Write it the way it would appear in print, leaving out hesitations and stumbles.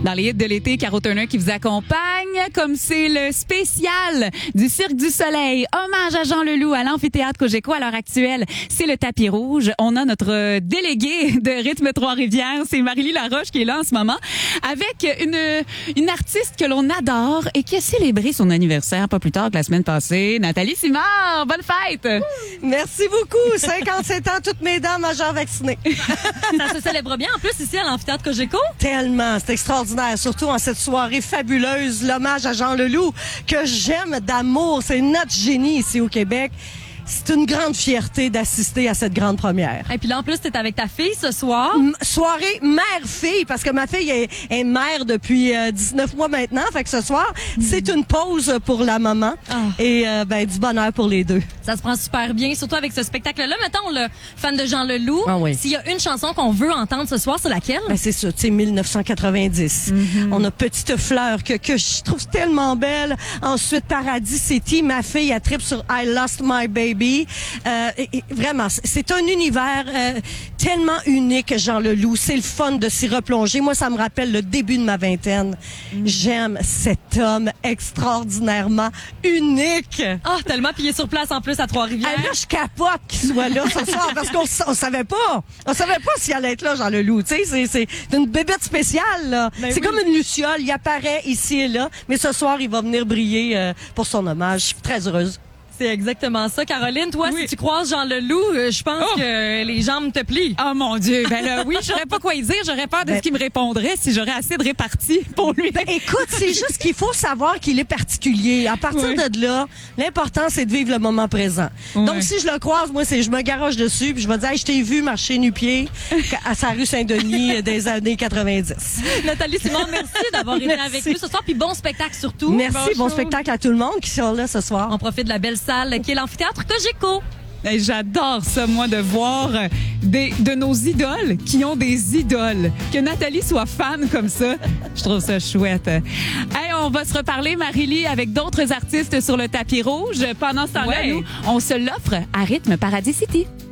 Dans les hits de l'été, Caro Turner qui vous accompagne, comme c'est le spécial du Cirque du Soleil. Hommage à Jean Leloup à l'amphithéâtre Cogeco à l'heure actuelle. C'est le tapis rouge. On a notre déléguée de Rythme Trois-Rivières, c'est Marie-Lie Laroche qui est là en ce moment, avec une artiste que l'on adore et qui a célébré son anniversaire pas plus tard que la semaine passée. Nathalie Simard, bonne fête! Merci beaucoup. 57 ans, toutes mes dents majeures vaccinées. Ça se célèbre bien en plus ici à l'amphithéâtre Cogeco. Tellement, c'est extraordinaire. Surtout en cette soirée fabuleuse, l'hommage à Jean Leloup, que j'aime d'amour. C'est notre génie ici au Québec. C'est une grande fierté d'assister à cette grande première. Et puis là, en plus, t'es avec ta fille ce soir. Soirée mère-fille, parce que ma fille est mère depuis 19 mois maintenant. Fait que ce soir, c'est une pause pour la maman et du bonheur pour les deux. Ça se prend super bien, surtout avec ce spectacle-là. Mettons, le fan de Jean Leloup, s'il y a une chanson qu'on veut entendre ce soir, c'est laquelle? Ben c'est ça, tu sais, 1990. On a Petite Fleur que je trouve tellement belle. Ensuite, Paradis City, ma fille, elle tripe sur I Lost My Baby. Vraiment, c'est un univers tellement unique, Jean Leloup. C'est le fun de s'y replonger. Moi, ça me rappelle le début de ma vingtaine. J'aime cet homme extraordinairement unique. Ah, tellement pillé sur place en plus à Trois-Rivières. Là, je capote qu'il soit là ce soir parce qu'on savait pas. On savait pas s'il allait être là, Jean Leloup. Tu sais, c'est une bébête spéciale, là. C'est comme une luciole. Il apparaît ici et là. Mais ce soir, il va venir briller pour son hommage. Je suis très heureuse. C'est exactement ça. Caroline, toi, si tu croises Jean Leloup, je pense que les jambes te plient. Oh mon Dieu. Ben là, oui, j'aurais pas quoi y dire. J'aurais peur de ce qu'il me répondrait si j'aurais assez de répartie pour lui. Écoute, c'est juste qu'il faut savoir qu'il est particulier. À partir de là, l'important, c'est de vivre le moment présent. Donc, si je le croise, moi, je me garoche dessus puis je vais dire, hey, je t'ai vu marcher nu-pied à sa rue Saint-Denis des années 90. Nathalie Simard, merci d'avoir été avec nous ce soir. Puis bon spectacle surtout. Merci, bon spectacle à tout le monde qui sont là ce soir. On profite de la belle salle qui est l'amphithéâtre Cogeco. Hey, j'adore ça, moi, de voir de nos idoles qui ont des idoles. Que Nathalie soit fan comme ça, je trouve ça chouette. Hey, on va se reparler, Marie-Lie, avec d'autres artistes sur le tapis rouge. Pendant ce temps-là, nous, on se l'offre à Rythme Paradis City.